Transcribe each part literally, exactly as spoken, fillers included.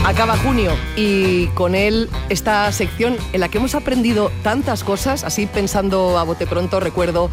Acaba junio y con él esta sección en la que hemos aprendido tantas cosas. Así pensando a bote pronto, recuerdo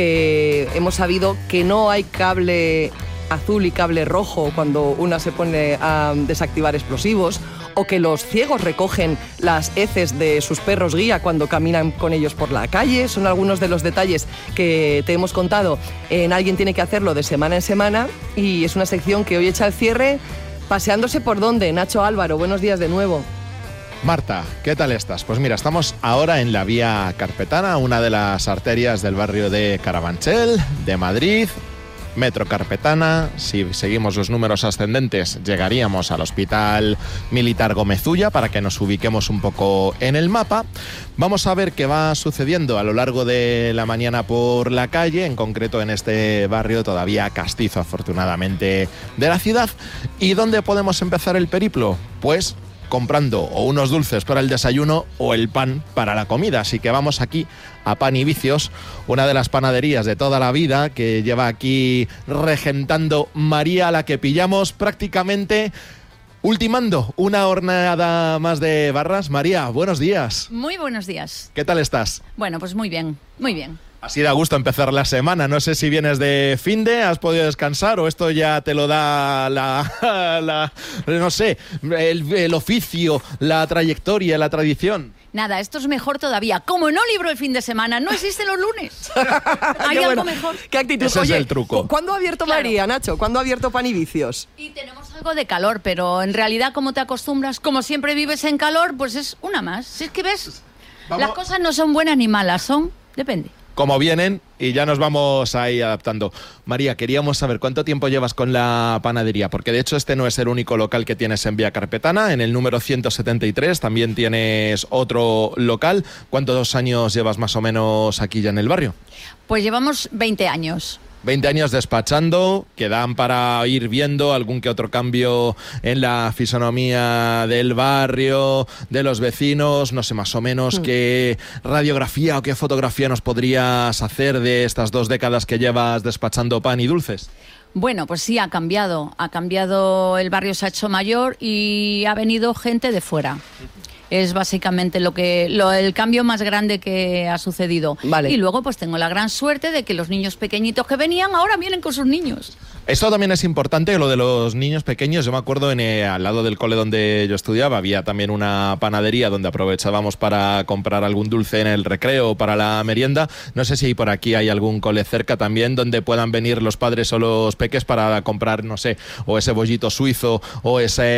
que hemos sabido que no hay cable azul y cable rojo cuando una se pone a desactivar explosivos, o que los ciegos recogen las heces de sus perros guía cuando caminan con ellos por la calle. Son algunos de los detalles que te hemos contado en Alguien tiene que hacerlo de semana en semana, y es una sección que hoy echa el cierre paseándose por dónde. Nacho Álvaro, buenos días de nuevo. Marta, ¿qué tal estás? Pues mira, estamos ahora en la vía Carpetana, una de las arterias del barrio de Carabanchel, de Madrid. Metro Carpetana, si seguimos los números ascendentes, llegaríamos al Hospital Militar Gómez Ulla para que nos ubiquemos un poco en el mapa. Vamos a ver qué va sucediendo a lo largo de la mañana por la calle, en concreto en este barrio todavía castizo, afortunadamente, de la ciudad. ¿Y dónde podemos empezar el periplo? Pues comprando o unos dulces para el desayuno o el pan para la comida. Así que vamos aquí a Pan y Vicios, una de las panaderías de toda la vida que lleva aquí regentando María, a la que pillamos prácticamente ultimando una hornada más de barras. María, buenos días. Muy buenos días. ¿Qué tal estás? Bueno, pues muy bien, muy bien. Así da gusto empezar la semana. No sé si vienes de finde, has podido descansar o esto ya te lo da la, la no sé, el, el oficio, la trayectoria, la tradición. Nada, esto es mejor todavía. Como no libro el fin de semana, no existen los lunes. Hay algo bueno. mejor. ¿Qué actitud? Ese Oye, es el truco. ¿Cuándo ha abierto Claro. María, Nacho? ¿Cuándo ha abierto Pan y Vicios? Y tenemos algo de calor, pero en realidad, como te acostumbras, como siempre vives en calor, pues es una más. Si es que ves, Vamos. las cosas no son buenas ni malas, son, depende. Como vienen, y ya nos vamos ahí adaptando. María, queríamos saber cuánto tiempo llevas con la panadería, porque de hecho este no es el único local que tienes en Vía Carpetana. En el número ciento setenta y tres también tienes otro local. ¿Cuántos años llevas más o menos aquí ya en el barrio? Pues llevamos veinte años. veinte años despachando, que dan para ir viendo algún que otro cambio en la fisonomía del barrio, de los vecinos. No sé más o menos mm. qué radiografía o qué fotografía nos podrías hacer de estas dos décadas que llevas despachando pan y dulces. Bueno, pues sí, ha cambiado. Ha cambiado, el barrio se ha hecho mayor y ha venido gente de fuera. Es básicamente lo que lo, el cambio más grande que ha sucedido. Vale. Y luego pues tengo la gran suerte de que los niños pequeñitos que venían ahora vienen con sus niños. Esto también es importante, lo de los niños pequeños. Yo me acuerdo en eh, al lado del cole donde yo estudiaba había también una panadería donde aprovechábamos para comprar algún dulce en el recreo o para la merienda. No sé si por aquí hay algún cole cerca también donde puedan venir los padres o los peques para comprar, no sé, o ese bollito suizo o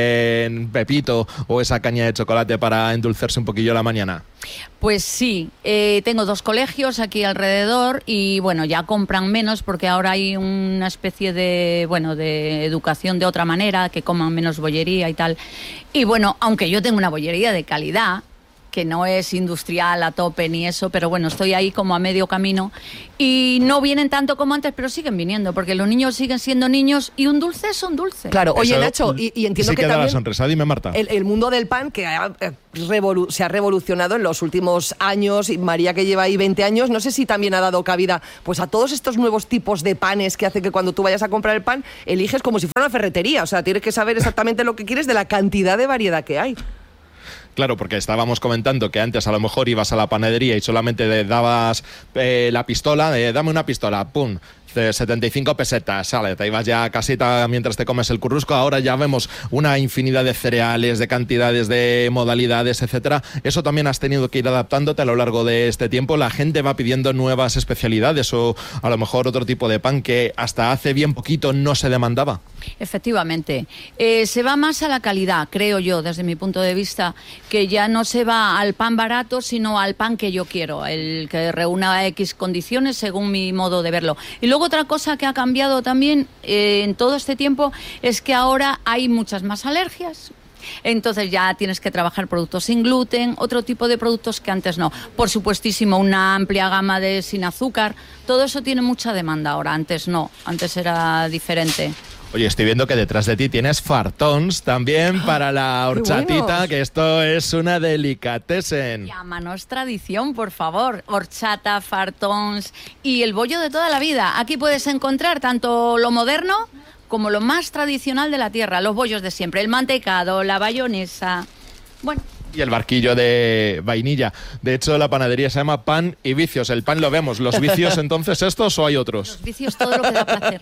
ese pepito o esa caña de chocolate para endulzarse un poquillo la mañana. Pues sí, eh, tengo dos colegios aquí alrededor y bueno, ya compran menos porque ahora hay una especie de, bueno, de educación de otra manera, que coman menos bollería y tal. Y bueno, aunque yo tengo una bollería de calidad, que no es industrial a tope ni eso, pero bueno, estoy ahí como a medio camino y no vienen tanto como antes, pero siguen viniendo, porque los niños siguen siendo niños y un dulce es un dulce. Claro, oye, Eso, Nacho, y, y entiendo sí que que da también la sonrisa. Dime, Marta. El, el mundo del pan, que ha, eh, revolu- se ha revolucionado en los últimos años, y María, que lleva ahí veinte años, no sé si también ha dado cabida pues a todos estos nuevos tipos de panes que hace que cuando tú vayas a comprar el pan, eliges como si fuera una ferretería. O sea, tienes que saber exactamente lo que quieres de la cantidad de variedad que hay. Claro, porque estábamos comentando que antes a lo mejor ibas a la panadería y solamente le dabas eh, la pistola, de dame una pistola, pum, de setenta y cinco pesetas, sale, te ibas ya a casita mientras te comes el currusco. Ahora ya vemos una infinidad de cereales, de cantidades, de modalidades, etcétera. Eso también has tenido que ir adaptándote a lo largo de este tiempo. La gente va pidiendo nuevas especialidades o a lo mejor otro tipo de pan que hasta hace bien poquito no se demandaba. Efectivamente. Eh, se va más a la calidad, creo yo, desde mi punto de vista, que ya no se va al pan barato, sino al pan que yo quiero, el que reúna X condiciones según mi modo de verlo. Y luego otra cosa que ha cambiado también eh, en todo este tiempo es que ahora hay muchas más alergias. Entonces ya tienes que trabajar productos sin gluten, otro tipo de productos que antes no. Por supuestísimo, una amplia gama de sin azúcar. Todo eso tiene mucha demanda ahora, antes no, antes era diferente. Oye, estoy viendo que detrás de ti tienes fartons también para la horchatita, buenos. que esto es una delicatessen. Llámanos tradición, por favor. Horchata, fartons y el bollo de toda la vida. Aquí puedes encontrar tanto lo moderno como lo más tradicional de la tierra, los bollos de siempre, el mantecado, la bayonesa, bueno... Y el barquillo de vainilla. De hecho, la panadería se llama Pan y Vicios. El pan lo vemos. ¿Los vicios entonces estos o hay otros? Los vicios, todo lo que da placer.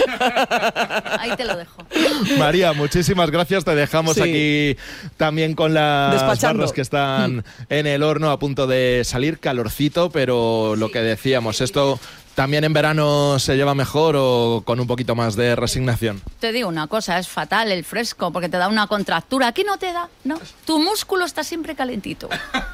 Ahí te lo dejo. María, muchísimas gracias. Te dejamos sí. aquí también con las barras que están en el horno a punto de salir. Calorcito, pero sí. lo que decíamos, esto... ¿También en verano se lleva mejor o con un poquito más de resignación? Te digo una cosa, es fatal el fresco porque te da una contractura. Aquí no te da, no. Tu músculo está siempre calentito.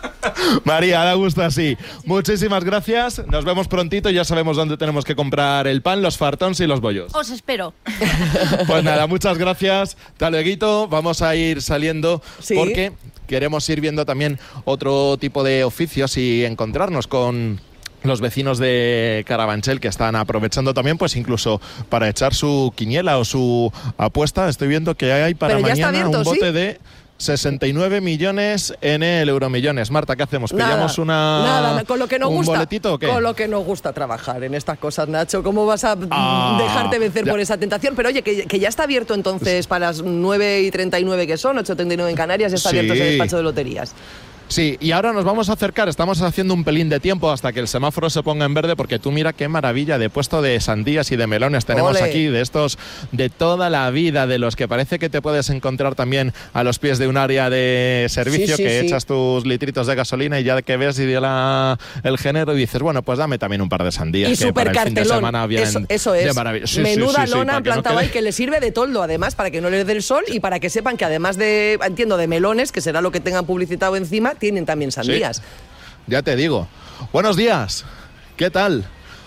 María, da gusto así. Muchísimas gracias. Nos vemos prontito. Ya sabemos dónde tenemos que comprar el pan, los fartons y los bollos. Os espero. Pues nada, muchas gracias. Hasta luego. Vamos a ir saliendo ¿Sí? porque queremos ir viendo también otro tipo de oficios y encontrarnos con... los vecinos de Carabanchel que están aprovechando también pues incluso para echar su quiniela o su apuesta. Estoy viendo que hay para mañana abierto, un bote ¿sí? de sesenta y nueve millones en el Euromillones. Marta, ¿qué hacemos? Nada, ¿Pillamos una, nada, con lo que nos un gusta, boletito o qué? Con lo que nos gusta trabajar en estas cosas, Nacho. ¿Cómo vas a ah, dejarte vencer ya. por esa tentación? Pero oye, que, que ya está abierto entonces para las nueve y treinta y nueve que son, ocho y treinta y nueve en Canarias, ya está sí. abierto ese despacho de loterías. Sí, y ahora nos vamos a acercar, estamos haciendo un pelín de tiempo hasta que el semáforo se ponga en verde, porque tú mira qué maravilla de puesto de sandías y de melones tenemos Ole. aquí, de estos de toda la vida, de los que parece que te puedes encontrar también a los pies de un área de servicio, sí, sí, que sí. echas tus litritos de gasolina y ya que ves y de la, el género y dices, bueno, pues dame también un par de sandías. Y que super para el fin de semana vienen eso, eso es, de maravilla. Sí, menuda sí, sí, lona sí, plantada no ahí que le sirve de toldo, además, para que no les dé el sol y para que sepan que además de, entiendo, de melones, que será lo que tengan publicitado encima, tienen también sandías. Sí. Ya te digo. Buenos días. ¿Qué tal?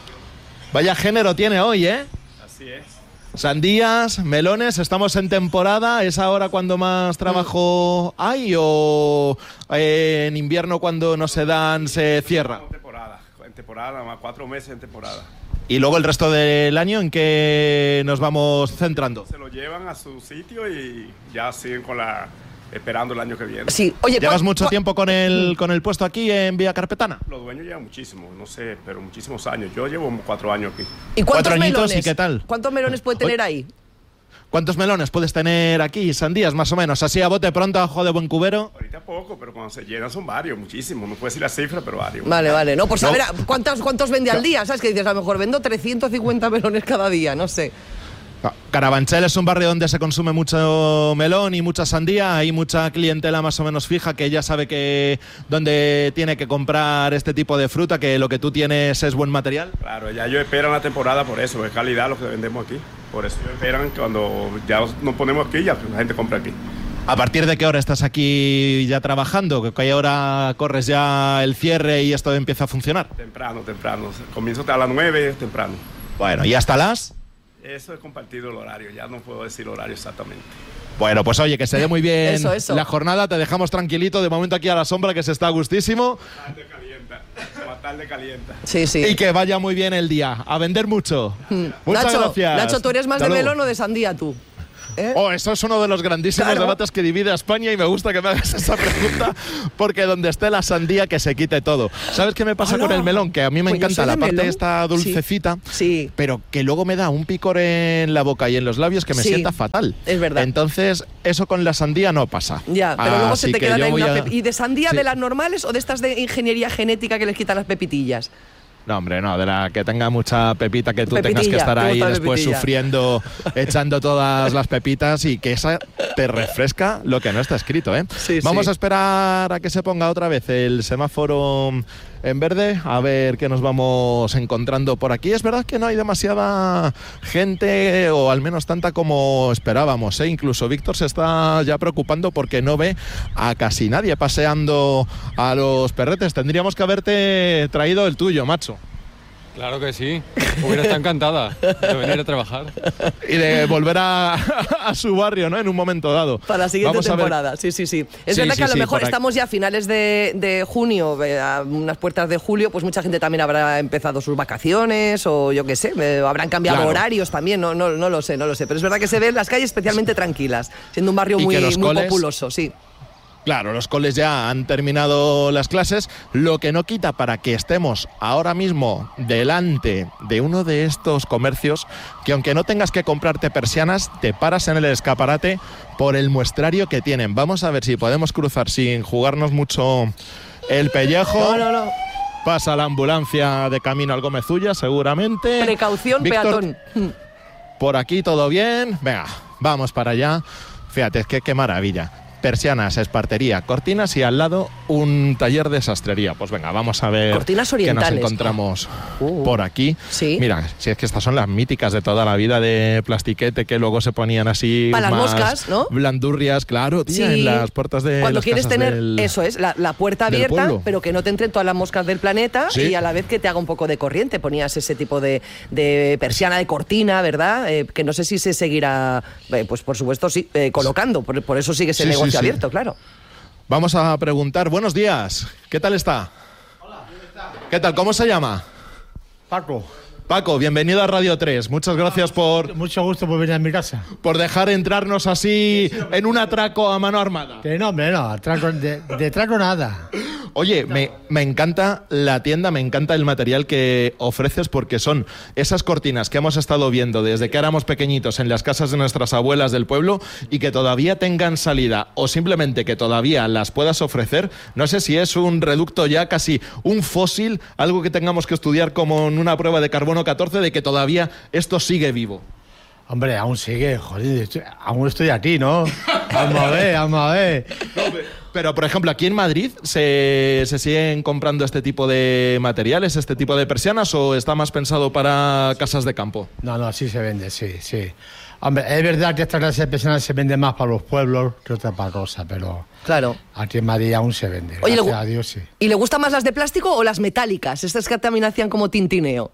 Vaya género tiene hoy, ¿eh? Así es. Sandías, melones, estamos en temporada. ¿Es ahora cuando más trabajo hay o eh, en invierno cuando no se dan se cierra? En temporada, en temporada, más cuatro meses en temporada. ¿Y luego el resto del año en qué nos vamos centrando? Se lo llevan a su sitio y ya siguen con la... esperando el año que viene. Sí. Oye, ¿llevas mucho tiempo con el, con el puesto aquí en Vía Carpetana? Los dueños llevan muchísimo, no sé, pero muchísimos años. Yo llevo cuatro años aquí. ¿Y cuántos ¿Cuatro añitos melones? ¿Y qué tal? ¿Cuántos melones puede tener ahí? ¿Cuántos melones puedes tener aquí? Sandías, más o menos. Así a bote pronto, a ojo de buen cubero. Ahorita poco, pero cuando se llenan son varios, muchísimos. No puedo decir la cifra, pero varios. Vale, vale. No, pues no. a ver, ¿cuántos, ¿cuántos vende al día? ¿Sabes? Que dices, a lo mejor vendo trescientos cincuenta melones cada día, no sé. Carabanchel es un barrio donde se consume mucho melón y mucha sandía. Hay mucha clientela más o menos fija que ya sabe que dónde tiene que comprar este tipo de fruta, que lo que tú tienes es buen material. Claro, ya ellos esperan la temporada por eso, es calidad lo que vendemos aquí. Por eso ellos esperan que cuando ya nos ponemos aquí, ya la gente compra aquí. ¿A partir de qué hora estás aquí ya trabajando? ¿Qué hora corres ya el cierre y esto empieza a funcionar? Temprano, temprano. Comienzo a las nueve, temprano. Bueno, ¿y hasta las...? Eso es compartido el horario, ya no puedo decir horario exactamente. Bueno, pues oye, que se dé muy bien eso, eso. la jornada, te dejamos tranquilito, de momento aquí a la sombra, que se está a gustísimo. Tarde calienta, tarde calienta. Sí, sí. Y que vaya muy bien el día, a vender mucho. Mm. Muchas Nacho, gracias. Nacho, ¿tú eres más Hasta de luego. melón o de sandía tú? ¿Eh? Oh, eso es uno de los grandísimos claro. debates que divide a España y me gusta que me hagas esa pregunta porque donde esté la sandía que se quite todo. ¿Sabes qué me pasa Hola. con el melón? Que a mí me pues encanta la parte melón. esta dulcecita, sí. Sí. pero que luego me da un picor en la boca y en los labios que me sí. sienta fatal. Es verdad. Entonces, eso con la sandía no pasa. Ya, pero luego Así se te quedan ahí una a... pep... ¿Y de sandía sí. de las normales o de estas de ingeniería genética que les quitan las pepitillas? No, hombre, no, de la que tenga mucha pepita, que tú pepitilla, tengas que estar ahí después pepitilla. sufriendo, echando todas las pepitas y que esa te refresca lo que no está escrito, ¿eh? Sí, Vamos sí. a esperar a que se ponga otra vez el semáforo en verde, a ver qué nos vamos encontrando por aquí. Es verdad que no hay demasiada gente, o al menos tanta como esperábamos, ¿eh? Incluso Víctor se está ya preocupando porque no ve a casi nadie paseando a los perretes. Tendríamos que haberte traído el tuyo, macho. Claro que sí, hubiera estado encantada de venir a trabajar. Y de volver a, a su barrio, ¿no? En un momento dado. Para la siguiente Vamos temporada, sí, sí, sí. Es sí, verdad sí, que a lo sí, mejor para... estamos ya a finales de, de junio, a unas puertas de julio, pues mucha gente también habrá empezado sus vacaciones o yo qué sé, habrán cambiado claro. horarios también, no, no, no lo sé, no lo sé. Pero es verdad que se ven las calles especialmente tranquilas, siendo un barrio muy, muy coles... populoso, sí. Claro, los coles ya han terminado las clases, lo que no quita para que estemos ahora mismo delante de uno de estos comercios que, aunque no tengas que comprarte persianas, te paras en el escaparate por el muestrario que tienen. Vamos a ver si podemos cruzar sin jugarnos mucho el pellejo. No, no, no. Pasa la ambulancia de camino al Gómezulla, seguramente. Precaución, Víctor, peatón. por aquí todo bien. Venga, vamos para allá. Fíjate, es que qué maravilla. Persianas, espartería, cortinas y al lado un taller de sastrería. Pues venga, vamos a ver cortinas qué orientales. nos encontramos uh, por aquí. Sí. Mira, si es que estas son las míticas de toda la vida de plastiquete que luego se ponían así para las más moscas, ¿no? Blandurrias, claro, tía, sí. en las puertas de Cuando las quieres casas tener, del, eso es, la, la puerta abierta, pero que no te entren todas las moscas del planeta, sí. y a la vez que te haga un poco de corriente. Ponías ese tipo de, de persiana de cortina, ¿verdad? Eh, que no sé si se seguirá, eh, pues por supuesto sí, eh, colocando, por, por eso sigue ese sí, negocio sí, sí. abierto, claro. Vamos a preguntar, buenos días, ¿qué tal está? Hola, ¿cómo está? ¿Qué tal? ¿Cómo se llama? Paco. Paco, bienvenido a Radio tres. Muchas gracias por, Mucho gusto por venir a mi casa. por dejar entrarnos así en un atraco a mano armada. Que no, hombre, no, traco, de, de traco nada. Oye, me, me encanta la tienda, me encanta el material que ofreces, porque son esas cortinas que hemos estado viendo desde que éramos pequeñitos en las casas de nuestras abuelas del pueblo y que todavía tengan salida, o simplemente que todavía las puedas ofrecer. No sé si es un reducto ya casi un fósil, algo que tengamos que estudiar como en una prueba de carbono catorce, de que todavía esto sigue vivo. Hombre, aún sigue, joder, estoy, aún estoy aquí, ¿no? Vamos a ver, vamos a ver. Pero, por ejemplo, aquí en Madrid, ¿se, ¿se siguen comprando este tipo de materiales, este tipo de persianas, o está más pensado para casas de campo? No, no, sí se vende, sí, sí. Hombre, es verdad que esta clase de persianas se vende más para los pueblos que otra para cosas, pero Claro. aquí en Madrid aún se vende. Oye, gracias le, a Dios, sí. ¿Y le gustan más las de plástico o las metálicas? Estas que también hacían como tintineo.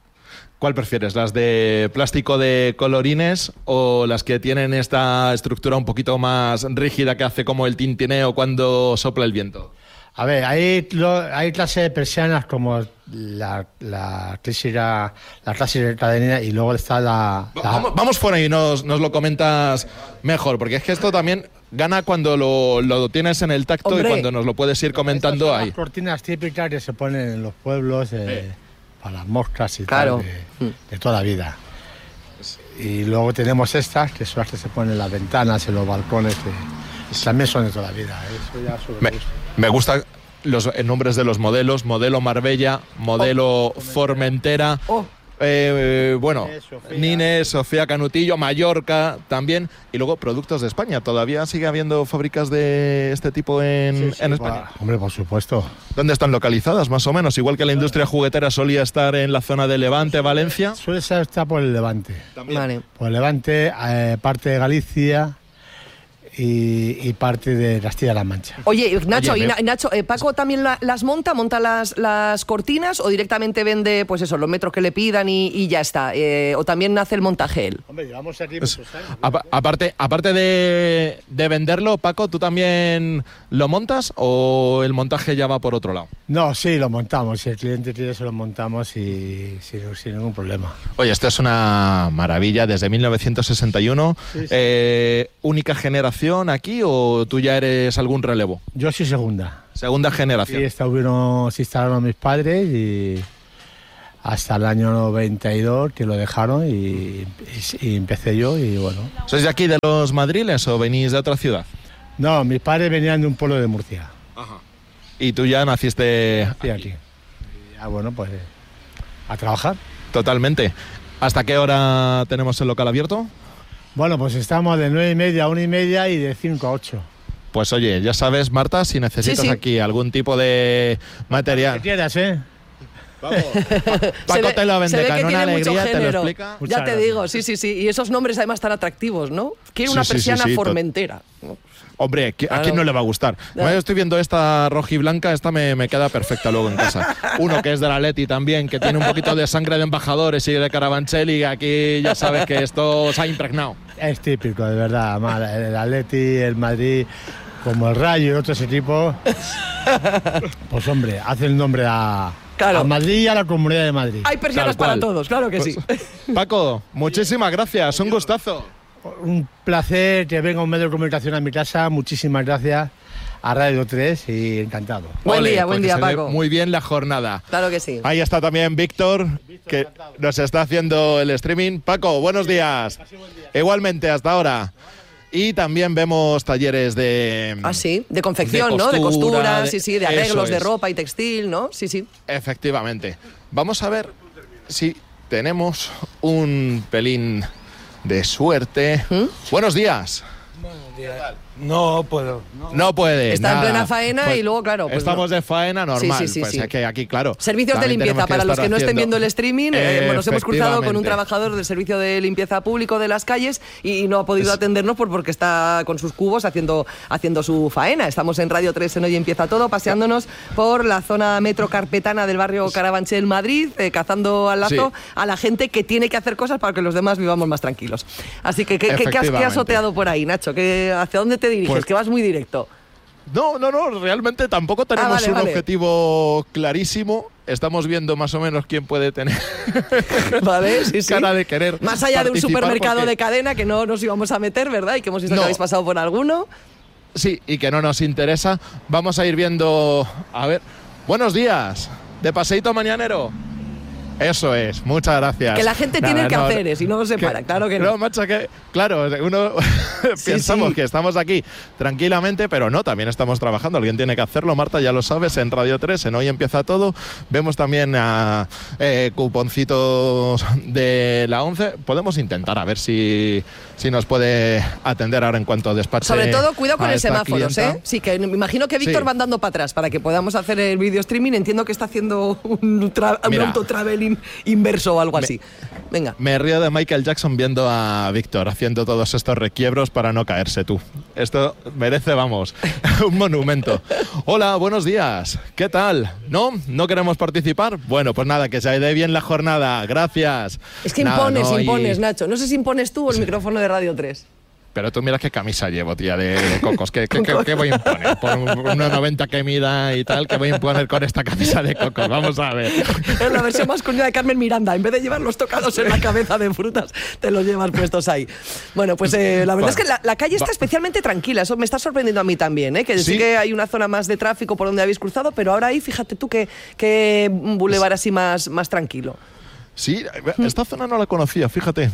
¿Cuál prefieres? ¿Las de plástico de colorines o las que tienen esta estructura un poquito más rígida que hace como el tintineo cuando sopla el viento? A ver, hay, lo, hay clases de persianas como la, la clásica la clásica cadenina, y luego está la... la... Vamos, vamos fuera y nos, nos lo comentas mejor, porque es que esto también gana cuando lo, lo tienes en el tacto. Hombre, y cuando nos lo puedes ir comentando estas son ahí. Las cortinas típicas que se ponen en los pueblos eh, sí. para las moscas y claro. tal, de, de toda la vida. Y luego tenemos estas, que son las que se ponen en las ventanas, en los balcones, que también son de toda la vida. Eso ya sobre me, me gustan los nombres de los modelos: modelo Marbella, modelo oh, Formentera. Oh. Eh, bueno, Sofía. Nine, Sofía Canutillo, Mallorca también, y luego productos de España. ¿Todavía sigue habiendo fábricas de este tipo en, sí, sí, en España? Va, hombre, por supuesto. ¿Dónde están localizadas, más o menos? Igual que la industria juguetera solía estar en la zona de Levante, Valencia. Suele ser estar por el Levante. También. Vale. Por el Levante, eh, parte de Galicia y, y parte de Castilla-La Mancha. Oye, Nacho, Oye, y Nacho eh, ¿Paco también la, las monta? ¿Monta las, las cortinas o directamente vende, pues eso, los metros que le pidan y, y ya está? Eh, ¿O también hace el montaje él? Hombre, llevamos aquí pues, muchos años. A, aparte aparte de, de venderlo, Paco, ¿tú también lo montas o el montaje ya va por otro lado? No, sí, lo montamos. Si el cliente quiere, se lo montamos y sin, sin ningún problema. Oye, esto es una maravilla. Desde mil novecientos sesenta y uno, sí, sí. Eh, ¿única generación aquí o tú ya eres algún relevo? Yo soy segunda. Segunda generación. Sí, estuvieron, se instalaron mis padres y hasta el año noventa y dos que lo dejaron y, y, y empecé yo y bueno. ¿Sois de aquí, de los Madriles, o venís de otra ciudad? No, mis padres venían de un pueblo de Murcia. Ajá. ¿Y tú ya naciste aquí? aquí. Y ya, bueno, pues a trabajar. Totalmente. ¿Hasta qué hora tenemos el local abierto? Bueno, pues estamos de nueve y media a una y media y de cinco a ocho. Pues oye, ya sabes, Marta, si necesitas sí, sí. aquí algún tipo de material. ¿Qué quieras, eh? Vamos. Paco ve, te lo vende con una alegría, te lo explica. Muchas ya te gracias. digo, sí, sí, sí. Y esos nombres además tan atractivos, ¿no? Quiero una sí, persiana sí, sí, Formentera. Hombre, ¿a claro. quién no le va a gustar? No. Yo estoy viendo esta rojiblanca, esta me, me queda perfecta luego en casa. Uno que es del Atleti también, que tiene un poquito de sangre de embajadores y de Carabanchel, y aquí ya sabes que esto se ha impregnado. Es típico, de verdad. El Atleti, el Madrid, como el Rayo y otros equipos, pues hombre, hace el nombre a... Claro. A Madrid y a la Comunidad de Madrid. Hay persianas para todos, claro que sí. Paco, muchísimas gracias, un gustazo. Un placer que venga un medio de comunicación a mi casa, muchísimas gracias. a Radio tres y encantado. Buen Ole, día, pues buen que día, se dé Paco. Muy bien la jornada. Claro que sí. Ahí está también Víctor, que nos está haciendo el streaming. Paco, buenos días. Igualmente, hasta ahora. Y también vemos talleres de... Ah, sí, de confección, de ¿no? De costura, costura, de- sí, sí, de eso arreglos de es. ropa y textil, ¿no? Sí, sí. Efectivamente. Vamos a ver si tenemos un pelín de suerte. ¿Mm? Buenos días. No puedo. No puede. Está en nada. plena faena Pues y luego, claro, pues estamos no. de faena normal. Sí, sí, sí, pues sí. es que aquí, claro. Servicios de también limpieza, tenemos para los estar que no estén haciendo- viendo el streaming, eh, bueno, nos hemos cruzado con un Efectivamente. trabajador del servicio de limpieza público de las calles y no ha podido Es- atendernos por porque está con sus cubos haciendo, haciendo su faena. Estamos en Radio tres en Hoy Empieza Todo, paseándonos por la zona metrocarpetana del barrio Carabanchel, Madrid, eh, cazando al lazo Sí. a la gente que tiene que hacer cosas para que los demás vivamos más tranquilos. Así que, ¿qué, qué- qué has, qué has Efectivamente. oteado por ahí, Nacho? ¿Qué, ¿Hacia dónde te diriges? Pues- que vas muy directo. No, no, no, realmente tampoco tenemos vale, un vale. objetivo clarísimo. Estamos viendo más o menos quién puede tener ¿Vale? Sí, sí. cara de querer Más allá de un participar supermercado porque- de cadena que no nos íbamos a meter, ¿verdad? Y que hemos visto No. que habéis pasado por alguno. Sí, y que no nos interesa. Vamos a ir viendo... A ver... Buenos días. ¿De paseíto mañanero? Eso es, muchas gracias. Que la gente tiene Nada, que no, hacer es y no se que- para, claro que no. No, macho, que... Claro, uno Sí, pensamos sí. que estamos aquí tranquilamente, pero no, también estamos trabajando. Alguien tiene que hacerlo, Marta, ya lo sabes, en Radio tres, en Hoy Empieza Todo. Vemos también a eh, cuponcitos de la once. Podemos intentar a ver si, si nos puede atender ahora en cuanto despache. Sobre todo, cuidado con a el esta semáforos, clienta. ¿eh? Sí, que me imagino que Víctor Sí. va andando para atrás para que podamos hacer el video streaming. Entiendo que está haciendo un, tra- un Mira. autotraveling inverso o algo Me- así. Venga. Me río de Michael Jackson viendo a Víctor haciendo todos estos requiebros para no caerse tú. Esto merece, vamos, un monumento. Hola, buenos días. ¿Qué tal? ¿No? ¿No queremos participar? Bueno, pues nada, que se dé bien la jornada. Gracias. Es que Nada, impones, no, y- impones, Nacho. No sé si impones tú o el micrófono de Radio tres. Pero tú mira qué camisa llevo, tía, de, de cocos. ¿Qué, qué, qué- qué voy a imponer? Por uno noventa que mida y tal, ¿qué voy a imponer con esta camisa de cocos? Vamos a ver. Es la versión masculina de Carmen Miranda. En vez de llevar los tocados en la cabeza de frutas, te los llevas puestos ahí. Bueno, pues eh, la verdad Bueno, es que la, la calle está va- especialmente tranquila. Eso me está sorprendiendo a mí también, ¿eh? Que sí Sí. que hay una zona más de tráfico por donde habéis cruzado, pero ahora ahí, fíjate tú, que, que un bulevar así más, más tranquilo. Sí, esta zona no la conocía, fíjate,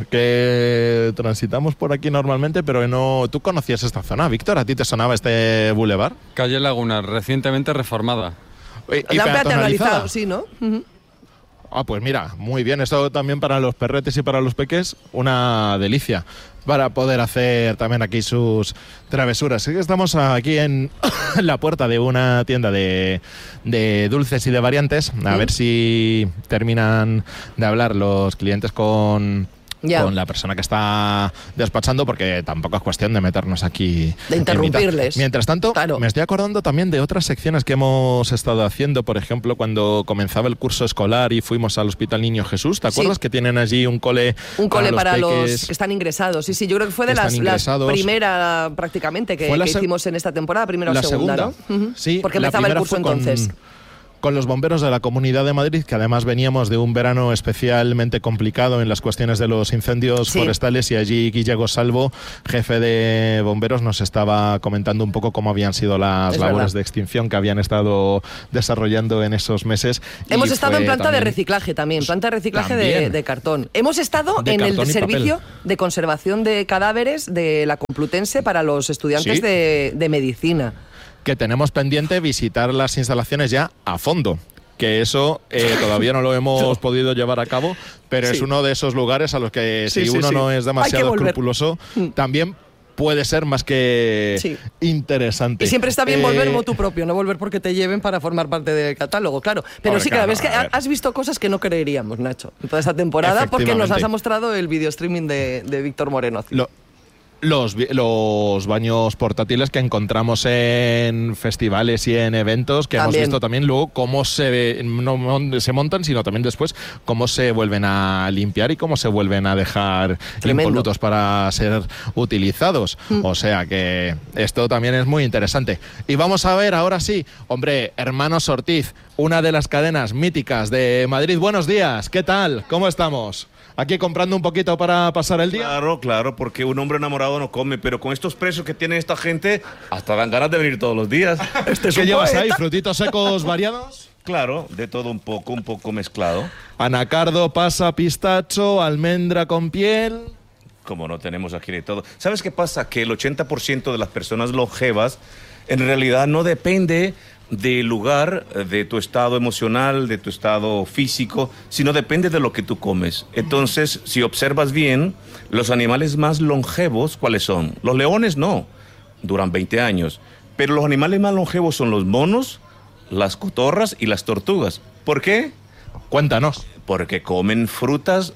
que transitamos por aquí normalmente, pero que no... ¿Tú conocías esta zona, Víctor? ¿A ti te sonaba este bulevar? Calle Laguna, recientemente reformada. ¿Y, y La han peatonalizada? peatonalizado, sí, ¿no? Ujú. Ah, pues mira, muy bien. Esto también para los perretes y para los peques, una delicia para poder hacer también aquí sus travesuras. Sí que estamos aquí en la puerta de una tienda de, de dulces y de variantes. A ¿Mm? ver si terminan de hablar los clientes con... Ya. con la persona que está despachando, porque tampoco es cuestión de meternos aquí De en interrumpirles. mitad. Mientras tanto, Claro. me estoy acordando también de otras secciones que hemos estado haciendo, por ejemplo, cuando comenzaba el curso escolar y fuimos al Hospital Niño Jesús, ¿te Sí. acuerdas que tienen allí un cole Un cole para los, peques? que están ingresados. Sí, sí, yo creo que fue de Están las, las ingresados. primera prácticamente que, Fue la que se- hicimos en esta temporada, primera o La segunda, segunda, ¿no? Ujú. sí, Porque la empezaba el primera curso fue con- entonces. Con los bomberos de la Comunidad de Madrid, que además veníamos de un verano especialmente complicado en las cuestiones de los incendios Sí. forestales, y allí Guillermo Salvo, jefe de bomberos, nos estaba comentando un poco cómo habían sido las Es labores verdad. de extinción que habían estado desarrollando en esos meses. Y Hemos estado fue en planta de también- reciclaje también, planta de reciclaje de, También. de cartón. Hemos estado De en el cartón y servicio papel. de conservación de cadáveres de la Complutense para los estudiantes Sí. de, de medicina. que tenemos pendiente visitar las instalaciones ya a fondo. Que eso eh, todavía no lo hemos podido llevar a cabo, pero Sí. es uno de esos lugares a los que Sí, si sí, uno sí. no es Hay que demasiado volver. escrupuloso, también puede ser más que Sí. interesante. Y siempre está bien Eh, volver motu propio, no volver porque te lleven para formar parte del catálogo, claro. Pero Hombre, sí, cada claro, vez que a ver. has visto cosas que no creeríamos, Nacho, en toda esta temporada, porque nos Efectivamente. has mostrado el video streaming de, de Víctor Moreno. Lo- Los, vi- los baños portátiles que encontramos en festivales y en eventos, que También. hemos visto también luego cómo se, no mon- se montan, sino también después cómo se vuelven a limpiar y cómo se vuelven a dejar Tremendo. impolutos para ser utilizados. O sea que esto también es muy interesante. Y vamos a ver ahora sí, hombre, hermanos Ortiz, una de las cadenas míticas de Madrid. Buenos días, ¿qué tal? ¿Cómo estamos? ¿Aquí comprando un poquito para pasar el día? Claro, claro, porque un hombre enamorado no come, pero con estos precios que tiene esta gente, hasta dan ganas de venir todos los días. Este ¿Qué llevas ahí? ¿Frutitos secos variados? Claro, de todo un poco, un poco mezclado. Anacardo, pasa, pistacho, almendra con piel... Como no tenemos aquí de todo. ¿Sabes qué pasa? Que el ochenta por ciento de las personas longevas en realidad no depende del lugar, de tu estado emocional, de tu estado físico, sino depende de lo que tú comes. Entonces, si observas bien, los animales más longevos, ¿cuáles son? Los leones no, duran veinte años. Pero los animales más longevos son los monos, las cotorras y las tortugas. ¿Por qué? Cuéntanos. Porque comen frutas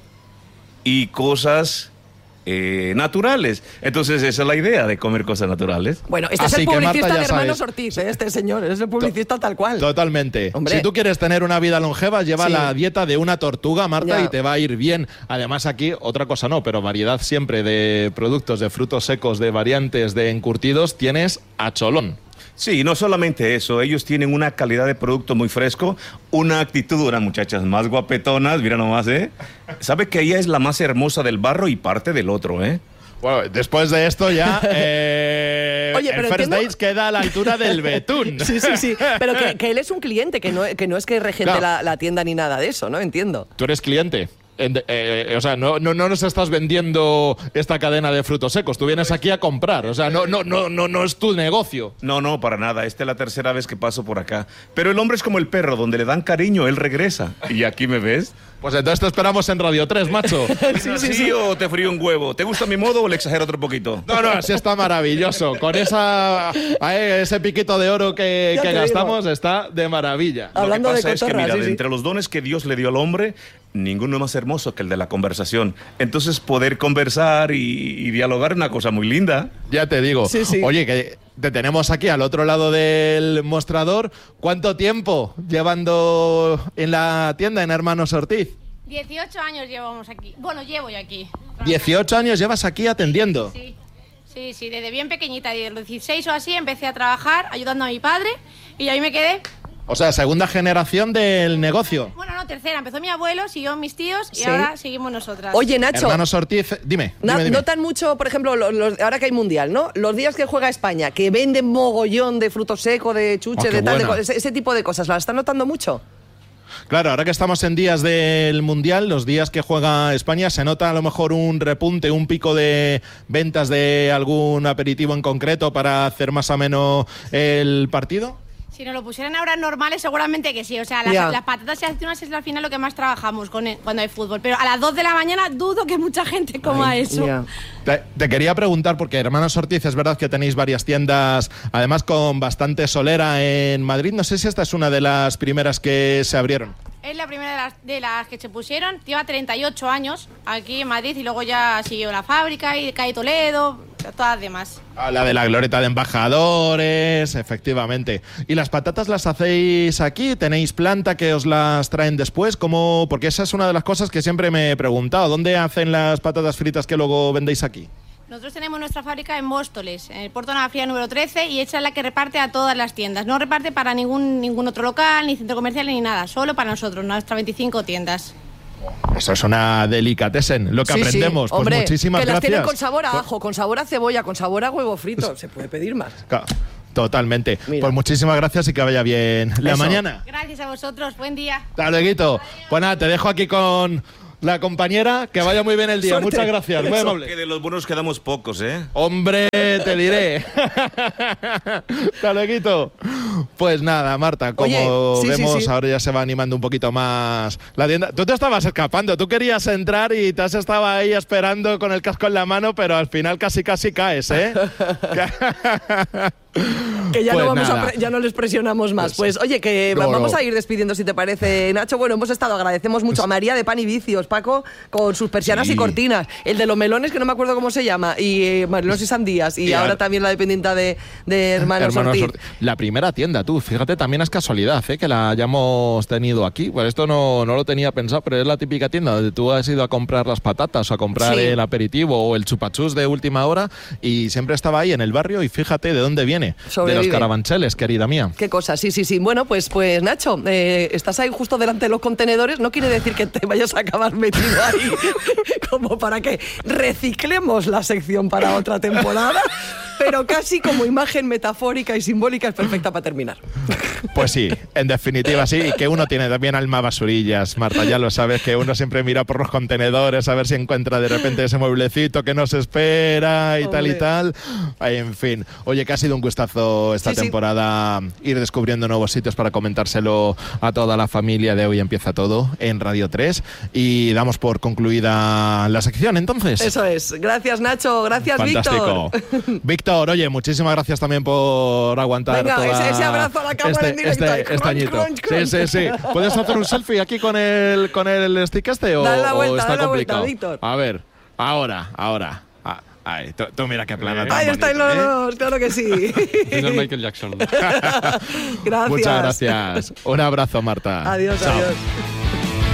y cosas... Eh, naturales. Entonces esa es la idea de comer cosas naturales. Bueno, este Así es el publicista Marta, de Hermanos sabes. Ortiz, ¿eh? Este señor, es el publicista to tal cual. Totalmente. Hombre. Si tú quieres tener una vida longeva, lleva sí. la dieta de una tortuga, Marta, ya. y te va a ir bien. Además aquí, otra cosa no, pero variedad siempre de productos, de frutos secos, de variantes, de encurtidos, tienes a cholón. Sí, no solamente eso, ellos tienen una calidad de producto muy fresco, una actitud, unas muchachas más guapetonas, mira nomás, ¿eh? Sabe que ella es la más hermosa del barrio y parte del otro, ¿eh? Bueno, después de esto ya eh, Oye, pero el First entiendo... Dates queda a la altura del betún. Sí, sí, sí, pero que, que él es un cliente, que no, que no es que regente claro. la, la tienda ni nada de eso, ¿no? Entiendo. Tú eres cliente. Eh, eh, o sea, no, no, no nos estás vendiendo esta cadena de frutos secos. Tú vienes aquí a comprar. O sea, no, no, no, no, no es tu negocio. No, no, para nada. Esta es la tercera vez que paso por acá. Pero el hombre es como el perro, donde le dan cariño, él regresa. ¿Y aquí me ves? Pues entonces te esperamos en Radio tres, macho. ¿Sí, sí, sí, o te frío un huevo? ¿Te gusta mi modo o le exagero otro poquito? No, no, así está maravilloso. Con esa ese piquito de oro que, que gastamos digo. Está de maravilla. Hablando Lo que pasa de cotorra, es que, mira, sí, de entre sí. los dones que Dios le dio al hombre, ninguno es más hermoso que el de la conversación. Entonces, poder conversar y, y dialogar es una cosa muy linda. Ya te digo. Sí, sí. Oye, que te tenemos aquí al otro lado del mostrador. ¿Cuánto tiempo llevando en la tienda en Hermanos Ortiz? dieciocho años llevamos aquí. Bueno, llevo yo aquí. dieciocho años llevas aquí atendiendo. Sí, sí, sí, desde bien pequeñita, desde los dieciséis o así, empecé a trabajar ayudando a mi padre y ahí me quedé. O sea, segunda generación del negocio. Bueno, no, tercera. Empezó mi abuelo, siguió mis tíos y ¿Sí? ahora seguimos nosotras. Oye, Nacho. Hermanos Ortiz, dime. Na, dime, dime. Notan mucho, por ejemplo, los, los, ahora que hay mundial, ¿no? Los días que juega España, que venden mogollón de frutos secos, de chuche, oh, de tal, de, ese, ese tipo de cosas. ¿Las están notando mucho? Claro, ahora que estamos en días del Mundial, los días que juega España, ¿se nota a lo mejor un repunte, un pico de ventas de algún aperitivo en concreto para hacer más ameno el partido? Si nos lo pusieran ahora normales, seguramente que sí. O sea, las, yeah. las patatas y aceitunas es al final lo que más trabajamos con el, cuando hay fútbol. Pero a las dos de la mañana dudo que mucha gente coma Ay, eso. Yeah. Te, te quería preguntar, porque Hermanos Ortiz, es verdad que tenéis varias tiendas, además con bastante solera en Madrid. No sé si esta es una de las primeras que se abrieron. Es la primera de las, de las que se pusieron. Lleva treinta y ocho años aquí en Madrid y luego ya siguió la fábrica y calle Toledo, todas las demás. Ah, la de la glorieta de embajadores, efectivamente. ¿Y las patatas las hacéis aquí? ¿Tenéis planta que os las traen después? ¿Cómo? Porque esa es una de las cosas que siempre me he preguntado. ¿Dónde hacen las patatas fritas que luego vendéis aquí? Nosotros tenemos nuestra fábrica en Móstoles, en el Puerto de Navafría número trece, y esa es la que reparte a todas las tiendas. No reparte para ningún, ningún otro local, ni centro comercial, ni nada. Solo para nosotros, nuestras veinticinco tiendas. Eso es una delicatessen, lo que sí, aprendemos. Sí. Hombre, pues muchísimas que las gracias. tienen con sabor a ajo, con sabor a cebolla, con sabor a huevo frito. Se puede pedir más. Claro, totalmente. Mira. Pues muchísimas gracias y que vaya bien la Eso. mañana. Gracias a vosotros, buen día. Hasta luego. Pues nada, te dejo aquí con la compañera, que vaya muy bien el día. Suerte. Muchas gracias, muy amable. Que de los buenos quedamos pocos, ¿eh? Hombre, te diré. Hasta luego. Pues nada, Marta, como Oye, sí, vemos, sí, sí. ahora ya se va animando un poquito más la tienda. Tú te estabas escapando, tú querías entrar y te has estado ahí esperando con el casco en la mano, pero al final casi casi caes, ¿eh? Que ya, pues no vamos a nada. pre- ya no les presionamos más. Pues oye, que no, vamos no. a ir despidiendo, si te parece, Nacho. Bueno, hemos estado, agradecemos mucho a María de Pan y Vicios, Paco, con sus persianas Sí. y cortinas. El de los melones, que no me acuerdo cómo se llama, y eh, melones y sandías. Y, Y ahora ahora- también la dependienta de, de Hermanos, Hermanos Ortiz. Ortiz. La primera tienda, tú, fíjate, también es casualidad, ¿eh? Que la hayamos tenido aquí. Pues esto no, no lo tenía pensado, pero es la típica tienda donde tú has ido a comprar las patatas o a comprar Sí. el aperitivo o el chupachus de última hora, y siempre estaba ahí en el barrio, y fíjate de dónde viene. Sobre de los vive. carabancheles, querida mía. Qué cosa, sí, sí, sí. Bueno, pues, pues Nacho, eh, estás ahí justo delante de los contenedores, no quiere decir que te vayas a acabar metido ahí como para que reciclemos la sección para otra temporada, pero casi como imagen metafórica y simbólica es perfecta para terminar. Pues sí, en definitiva sí, y que uno tiene también alma basurillas, Marta, ya lo sabes, que uno siempre mira por los contenedores a ver si encuentra de repente ese mueblecito que nos espera y Hombre. tal y tal. Ay, en fin, oye, que ha sido un gustazo esta sí, temporada sí. ir descubriendo nuevos sitios para comentárselo a toda la familia de Hoy Empieza Todo en Radio tres, y damos por concluida la sección entonces. Eso es, gracias Nacho, gracias Fantástico. Víctor. Víctor, oye, muchísimas gracias también por aguantar Venga, toda ese, ese abrazo a la cámara este, en directo. Este, crunch, este añito. Crunch, crunch. Sí, sí, sí. ¿Puedes hacer un selfie aquí con el, con el stick este o, dale la vuelta, o está dale complicado? La vuelta, Víctor. A ver, ahora, ahora. Ah, ay, tú, tú mira qué plana tan Ahí estáis los dos, ¿eh? Claro que sí. Señor Michael Jackson. Gracias. Muchas gracias. Un abrazo, Marta. Adiós, Chao. adiós.